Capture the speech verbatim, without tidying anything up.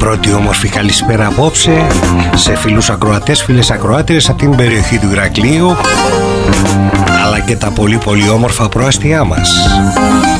πρώτη όμορφη καλησπέρα απόψε σε φίλους ακροατές, φίλες ακροάτριες από την περιοχή του Ηρακλείου, αλλά και τα πολύ πολύ όμορφα προάστια μας.